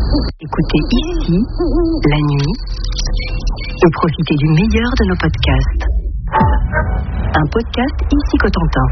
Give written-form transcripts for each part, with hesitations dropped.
Écoutez ici, la nuit, et profitez du meilleur de nos podcasts. Un podcast ici Cotentin.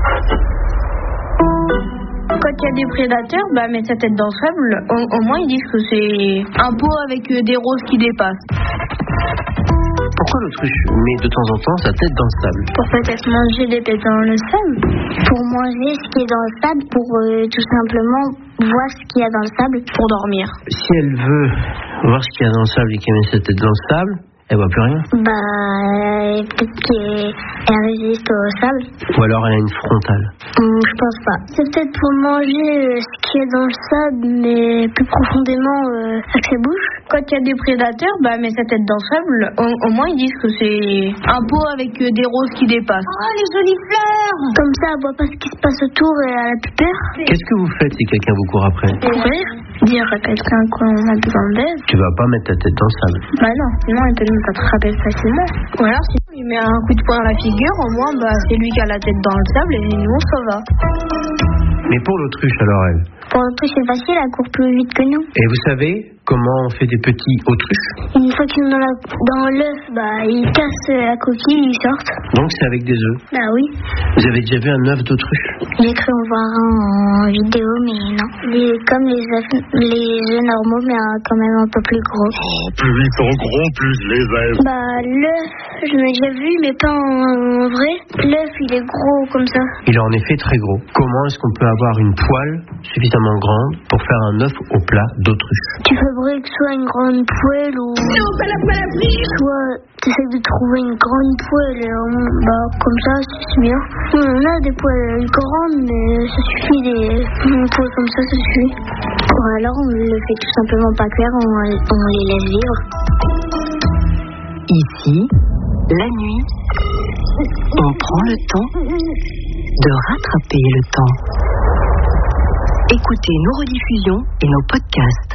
Quand il y a des prédateurs, mettre sa tête dans le sable, au moins ils disent que c'est un pot avec des roses qui dépassent. Pourquoi l'autruche met de temps en temps sa tête dans le sable? Pour peut-être manger des têtes dans le sable. Pour manger ce qui est dans le sable, pour tout simplement voir ce qu'il y a dans le sable. Pour dormir. Si elle veut voir ce qu'il y a dans le sable et qu'elle met sa tête dans le sable, elle voit plus rien. Peut-être qu'elle résiste au sable. Ou alors elle a une frontale. Je pense pas. C'est peut-être pour manger ce qu'il y a dans le sable, mais plus profondément avec sa bouche. Quand il y a des prédateurs, mettre sa tête dans le sable, au moins ils disent que c'est un pot avec des roses qui dépassent. Oh, les jolies fleurs! Comme ça, elle voit pas ce qui se passe autour et elle a plus peur. Qu'est-ce que vous faites si quelqu'un vous court après? Courir, dire à quelqu'un qu'on a besoin d'aide. Tu vas pas mettre ta tête dans le sable. Non, sinon elle peut nous attraper facilement. Ou alors si il met un coup de poing dans la figure, au moins c'est lui qui a la tête dans le sable et nous on s'en va. Mais pour l'autruche alors elle? Pour l'autruche c'est facile, elle court plus vite que nous. Et vous savez comment on fait des petits autruches? Une fois qu'ils sont dans l'œuf, ils cassent la coquille, ils sortent. Donc c'est avec des œufs? Bah oui. Vous avez déjà vu un œuf d'autruche? J'ai cru en voir un en vidéo, mais non. Comme les œufs normaux, mais quand même un peu plus gros. Oh, plus ils sont gros, plus je les aime. L'œuf, je l'ai déjà vu, mais pas en vrai. L'œuf, il est gros comme ça. Il est en effet très gros. Comment est-ce qu'on peut avoir une poêle suffisamment grande pour faire un œuf au plat d'autruche? Tu fabriques soit une grande poêle ou... Non, pas la poêle à frire. Soit tu essaies de trouver une grande poêle et comme ça, c'est bien. On a des poêles grandes, mais ça suffit. Une poêle comme ça suffit. Ou alors on le fait tout simplement pas cuire, on les laisse vivre. Ici, la nuit, on prend le temps de rattraper le temps. Écoutez nos rediffusions et nos podcasts.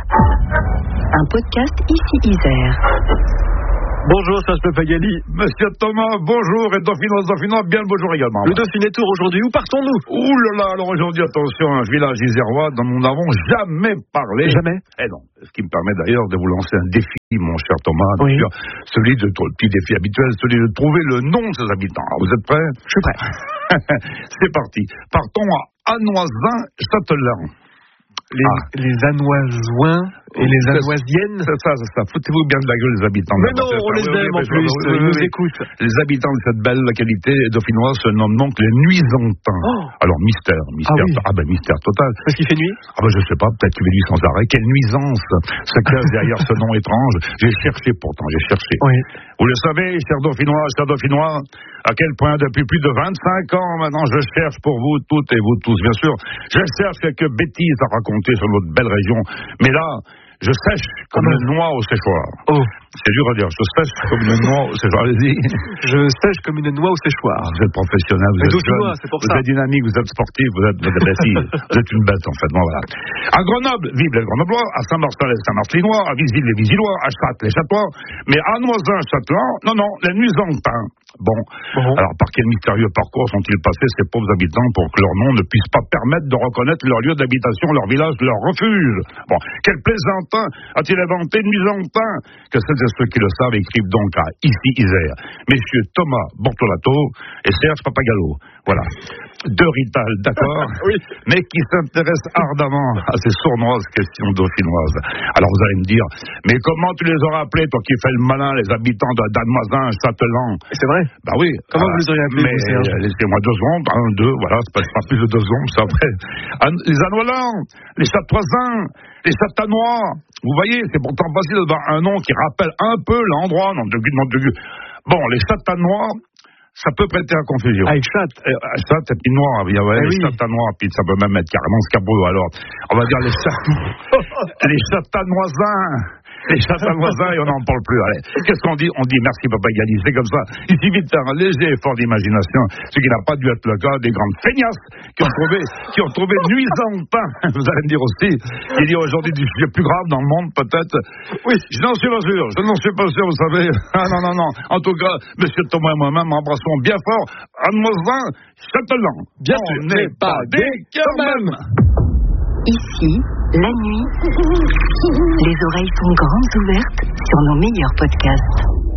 Un podcast ici Isère. Bonjour, ça se peut Pagali. Monsieur Thomas, bonjour. Et Dauphinois, bien le bonjour également. Le Dauphiné Tour aujourd'hui, où partons-nous? Ouh là là, alors aujourd'hui, attention, un village isérois dont nous n'avons jamais parlé. Jamais? Eh non. Ce qui me permet d'ailleurs de vous lancer un défi, mon cher Thomas. Oui. Sûr, celui de le petit défi habituel, celui de trouver le nom de ses habitants. Alors, vous êtes prêts? Je suis prêt. C'est parti. Partons à Anoisin-Châtelain. Les Anoisoins et les Anoisiennes. C'est ça. Foutez-vous bien de la gueule des habitants. Mais non, on les aime en plus. Ils nous écoutent. Les habitants de cette belle localité dauphinoise se nomment donc les Nuisantins. Oh. Alors, mystère. Mystère total. Parce qu'il fait nuit? Je sais pas, peut-être qu'il fait nuit sans arrêt. Quelle nuisance se cache derrière ce nom étrange. J'ai cherché. Oui. Vous le savez, chers Dauphinois, à quel point depuis plus de 25 ans maintenant je cherche pour vous toutes et vous tous, bien sûr. Je cherche quelques bêtises à raconter sur notre belle région. Mais là, je sèche comme une noix au séchoir. Oh. C'est dur à dire. Je sèche comme une noix au séchoir. Allez-y. Je sèche comme une noix au séchoir. Vous êtes professionnel, vous êtes jeune, c'est pour vous êtes dynamique, vous êtes sportif, vous êtes vous êtes une bête en fait. Bon, voilà. À Grenoble, vivent les Grenoblois, à Saint-Marcel les Saint-Marcelinois, à Vizille les Visillois, à Châtes les Châtois, mais à Noisin-Châtelain, non, les Nuisantins. Bon. Alors par quel mystérieux parcours sont-ils passés ces pauvres habitants pour que leur nom ne puisse pas permettre de reconnaître leur lieu d'habitation, leur village, leur refuge? Bon, quel plaisantin a-t-il inventé Nuisantin? Que celles et ceux qui le savent écrivent donc à ici Isère, messieurs Thomas Bortolato et Serge Papagallo. Voilà. Deux Rital, d'accord? Oui. Mais qui s'intéressent ardemment à ces sournoises questions dauphinoises. Alors vous allez me dire, mais comment tu les aurais appelés, toi qui fais le malin, les habitants d'Anoisin, Châtelain? C'est vrai? Bah oui. Comment vous les auriez appelés? Mais laissez-moi 2 secondes, 1, 2, voilà, c'est pas plus de 2 secondes, c'est après. Les Anoilans, les Châtoisins, les Châtanois. Vous voyez, c'est pourtant facile d'avoir un nom qui rappelle un peu l'endroit, nom de Dieu. Bon, les Châtanois, ça peut prêter à confusion. Avec chatte. Chatte et puis noir, les Châtanois, puis ça peut même être carrément scabreux. Alors, on va dire les Châtanoisins. Les Châtanoisins, et on n'en parle plus. Allez, qu'est-ce qu'on dit? On dit merci Papagali, c'est comme ça. Il suffit de faire un léger effort d'imagination, ce qui n'a pas dû être le cas des grandes feignasses qui ont trouvé Nuisantin. Vous allez me dire aussi, il y a aujourd'hui du sujet plus grave dans le monde, peut-être. Oui, je n'en suis pas sûr, vous savez. Ah non. En tout cas, monsieur Thomas et moi-même embrassons bien fort Anoisin, Châtelain. Bien sûr, on n'est pas des cœurs même. Ici, La nuit, les oreilles sont grandes ouvertes sur nos meilleurs podcasts.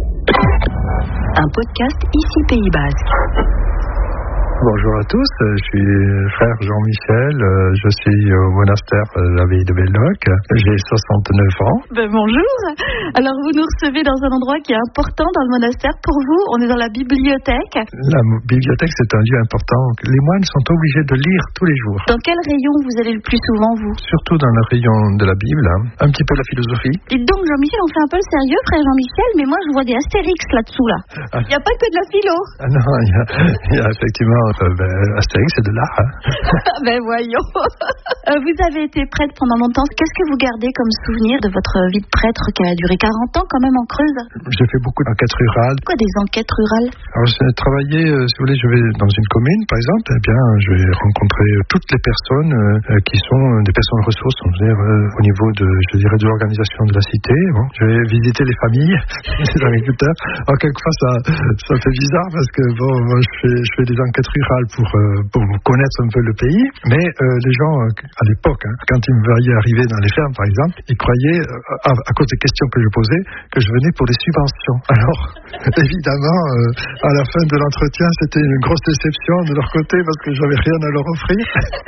Un podcast ici Pays Basque. Bonjour à tous, je suis frère Jean-Michel, je suis au monastère de l'abbaye de Belloc, j'ai 69 ans. Bonjour, alors vous nous recevez dans un endroit qui est important dans le monastère pour vous, on est dans la bibliothèque. La bibliothèque c'est un lieu important, les moines sont obligés de lire tous les jours. Dans quel rayon vous allez le plus souvent vous? Surtout dans le rayon de la Bible, un petit peu la philosophie. Dites donc Jean-Michel, on fait un peu le sérieux frère Jean-Michel, mais moi je vois des astérix là-dessous là. Il n'y a pas que de la philo. Ah non, il y a effectivement... Astérix, c'est de l'art. Ben voyons. Vous avez été prêtre pendant longtemps. Qu'est-ce que vous gardez comme souvenir de votre vie de prêtre qui a duré 40 ans quand même en Creuse? J'ai fait beaucoup d'enquêtes rurales. Quoi, des enquêtes rurales? Alors j'ai travaillé, si vous voulez, je vais dans une commune par exemple, eh bien je vais rencontrer toutes les personnes qui sont des personnes ressources, on veut dire, au niveau de, je dirais, de l'organisation de la cité. Bon, je vais visiter les familles, les agriculteurs. Alors quelquefois ça fait bizarre parce que bon, moi je fais des enquêtes rurales pour connaître un peu le pays, mais les gens à l'époque, quand ils me voyaient arriver dans les fermes par exemple, ils croyaient à cause des questions que je posais que je venais pour des subventions. Alors évidemment à la fin de l'entretien c'était une grosse déception de leur côté parce que j'avais rien à leur offrir.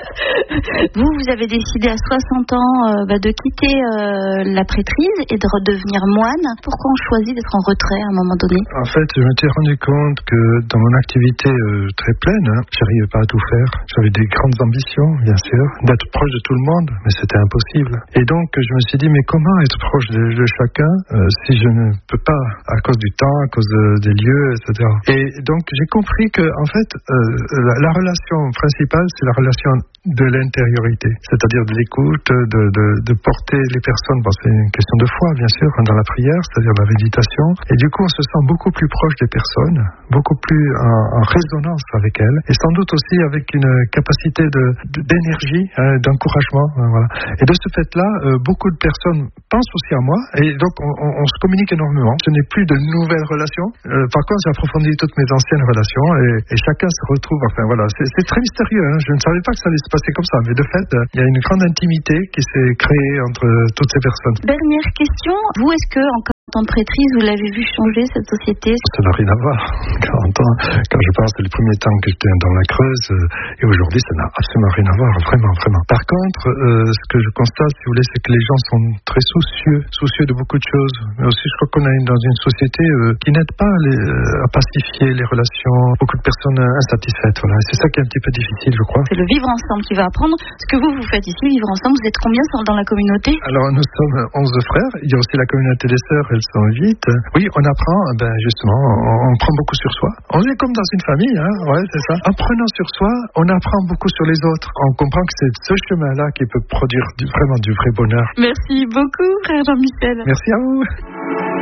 Vous avez décidé à 60 ans de quitter la prêtrise et de redevenir moine. Pourquoi on choisit d'être en retrait à un moment donné? En fait je m'étais rendu compte que dans mon activité très pleine, j'arrivais pas à tout faire. J'avais des grandes ambitions, bien sûr, d'être proche de tout le monde, mais c'était impossible. Et donc, je me suis dit, mais comment être proche de chacun si je ne peux pas, à cause du temps, à cause des lieux, etc. Et donc, j'ai compris que, en fait, la relation principale, c'est la relation de l'intériorité, c'est-à-dire de l'écoute, de porter les personnes. Bon, c'est une question de foi, bien sûr, dans la prière, c'est-à-dire la méditation. Et du coup, on se sent beaucoup plus proche des personnes, beaucoup plus en résonance avec elles, et sans doute aussi avec une capacité d'énergie, d'encouragement. Voilà. Et de ce fait-là, beaucoup de personnes pensent aussi à moi, et donc on se communique énormément. Je n'ai plus de nouvelles relations. Par contre, j'ai approfondi toutes mes anciennes relations, et chacun se retrouve. Enfin voilà, c'est très mystérieux. Je ne savais pas que ça allait se passer comme ça, mais de fait, il y a une grande intimité qui s'est créée entre toutes ces personnes. Dernière question, vous, est-ce que en tant que prêtrise, vous l'avez vu changer cette société? Ça n'a rien à voir. 40 ans, quand je pense, c'est le premier temps que j'étais dans la Creuse, et aujourd'hui, ça n'a absolument rien à voir, vraiment, vraiment. Par contre, ce que je constate, si vous voulez, c'est que les gens sont très soucieux de beaucoup de choses. Mais aussi, je crois qu'on est dans une société qui n'aide pas à pacifier les relations. Beaucoup de personnes insatisfaites, voilà. Et c'est ça qui est un petit peu difficile, je crois. C'est le vivre ensemble qui va apprendre. Ce que vous faites ici, vivre ensemble, vous êtes combien dans la communauté? Alors, nous sommes 11 frères. Il y a aussi la communauté des sœurs, elles sont 8. Oui, on apprend, justement, on prend beaucoup sur soi. On est comme dans une famille, ouais, c'est ça. En prenant sur soi, on apprend beaucoup sur les autres. On comprend que c'est ce chemin-là qui peut produire vraiment du vrai bonheur. Merci beaucoup, frère Jean-Michel. Merci à vous.